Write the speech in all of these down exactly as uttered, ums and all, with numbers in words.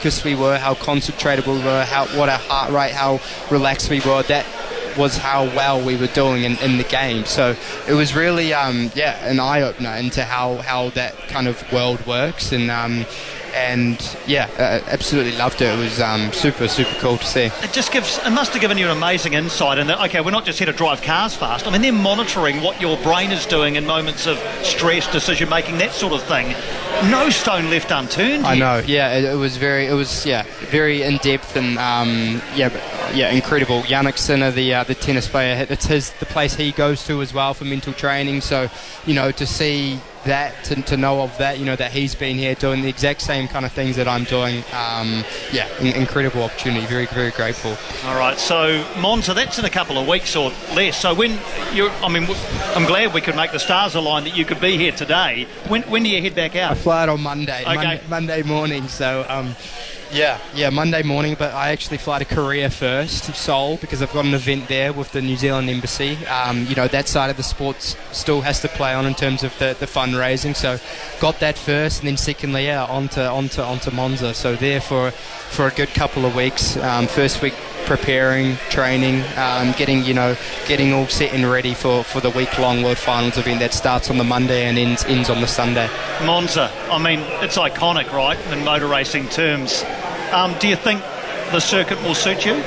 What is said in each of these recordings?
focused we were, how concentrated we were, how what our heart rate, how relaxed we were. That was how well we were doing in, in the game. So it was really, um, yeah, an eye-opener into how, how that kind of world works. And um, and yeah, uh, absolutely loved it. It was um, super, super cool to see. It just gives, it must have given you an amazing insight in that, okay, we're not just here to drive cars fast. I mean, they're monitoring what your brain is doing in moments of stress, decision-making, that sort of thing. No stone left unturned here. I know, yeah, it, it was very, it was, yeah, very in-depth and, um, yeah, yeah, incredible. Yannick Sinner, the uh, the tennis player, it's his, the place he goes to as well for mental training. So, you know, to see that, to, to know of that, you know, that he's been here doing the exact same kind of things that I'm doing, um, yeah, in, incredible opportunity. Very, very grateful. All right, so Monza, that's in a couple of weeks or less. So when you're, I mean, I'm glad we could make the stars align that you could be here today. When when do you head back out? I fly out on Monday, okay. Monday, Monday morning. So, um, yeah, yeah, Monday morning. But I actually fly to Korea first, to Seoul, because I've got an event there with the New Zealand Embassy. Um, you know, that side of the sports still has to play on in terms of the, the fundraising. So, got that first, and then secondly, yeah, onto onto onto Monza. So there for for a good couple of weeks. Um, first week preparing, training, um, getting you know, getting all set and ready for, for the week-long World Finals event that starts on the Monday and ends ends on the Sunday. Monza, I mean, it's iconic, right, in motor racing terms. Um, do you think the circuit will suit you?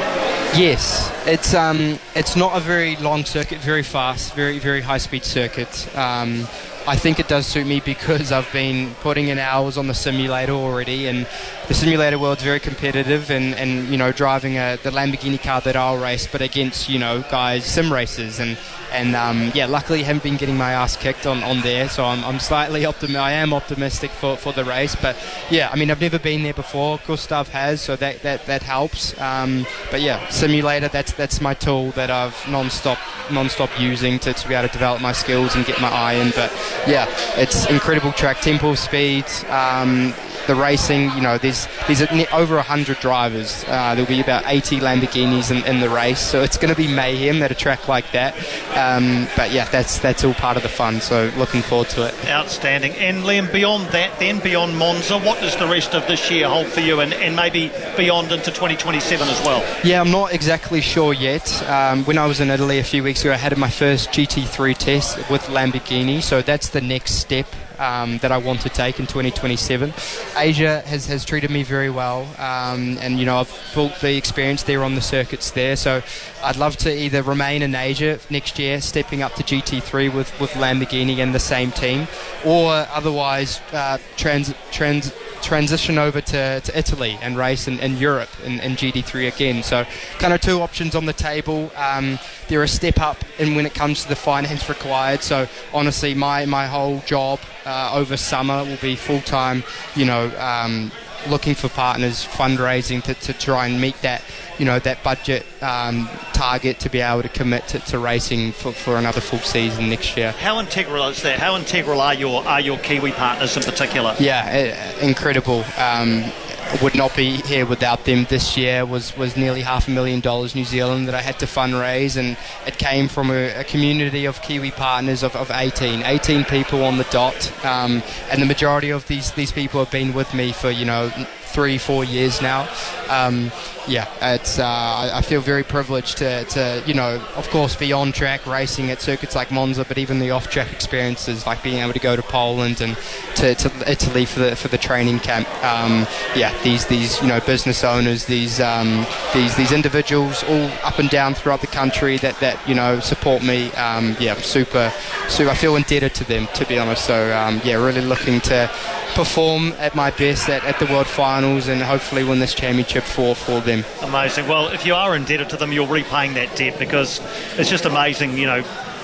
Yes, it's um, it's not a very long circuit, very fast, very very high-speed circuit. Um, I think it does suit me because I've been putting in hours on the simulator already, and the simulator world's very competitive, and, and you know, driving a, the Lamborghini car that I'll race, but against, you know, guys, sim racers, and and um, yeah, luckily I haven't been getting my ass kicked on, on there, so I'm, I'm slightly optimi- I am optimistic for, for the race, but yeah, I mean, I've never been there before. Gustav has, so that that, that helps. Um, but yeah, simulator, that's that's my tool that I've non-stop non-stop using to, to be able to develop my skills and get my eye in. But yeah, it's incredible track, tempo speed, um, the racing, you know, there's there's over one hundred drivers. Uh, there'll be about eighty Lamborghinis in, in the race, so it's going to be mayhem at a track like that. Um, but yeah, that's that's all part of the fun, so looking forward to it. Outstanding. And Liam, beyond that, then, beyond Monza, what does the rest of this year hold for you, and, and maybe beyond into twenty twenty-seven as well? Yeah, I'm not exactly sure yet. Um, when I was in Italy a few weeks ago, I had my first G T three test with Lamborghini, so that's the next step Um, that I want to take in twenty twenty-seven. Asia has, has treated me very well, um, and you know, I've built the experience there on the circuits there, so I'd love to either remain in Asia next year, stepping up to G T three with, with Lamborghini and the same team, or otherwise uh, trans, trans, transition over to, to Italy and race in, in Europe in, in G T three again. So kind of two options on the table. Um, they're a step up in when it comes to the finance required, so honestly my, my whole job uh, over summer will be full-time, you know, um, looking for partners, fundraising to, to try and meet that, you know, that budget um, target to be able to commit to, to racing for, for another full season next year. How integral is that? How integral are your are your Kiwi partners in particular? Yeah, uh, incredible. Um, would not be here without them. This year was, was nearly half a million dollars New Zealand that I had to fundraise, and it came from a, a community of Kiwi partners of, of eighteen, eighteen people on the dot, um, and the majority of these, these people have been with me for, you know, three, four years now. Um, yeah, it's uh, I feel very privileged to, to, you know, of course, be on track racing at circuits like Monza, but even the off-track experiences, like being able to go to Poland and to, to Italy for the for the training camp. Um, yeah, these these you know business owners, these um, these these individuals, all up and down throughout the country that, that you know support me. Um, yeah, super, super. I feel indebted to them, to be honest. So um, yeah, really looking to perform at my best at, at the World Finals and hopefully win this championship for for them. Amazing. Well, if you are indebted to them, you're repaying that debt, because it's just amazing, you know,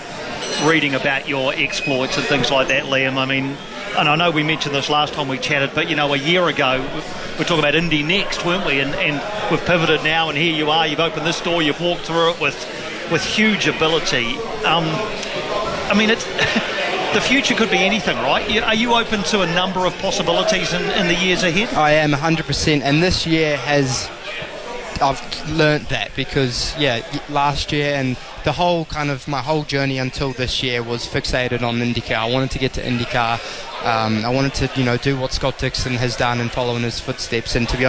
reading about your exploits and things like that, Liam. I mean, and I know we mentioned this last time we chatted, but, you know, a year ago, we were talking about Indy Next, weren't we? And, and we've pivoted now, and here you are. You've opened this door, you've walked through it with, with huge ability. Um, I mean, it's... The future could be anything, right? Are you open to a number of possibilities in, in the years ahead? I am one hundred percent, and this year has... I've learnt that because, yeah, last year and the whole kind of my whole journey until this year was fixated on IndyCar. I wanted to get to IndyCar. Um, I wanted to, you know, do what Scott Dixon has done and follow in his footsteps. And to be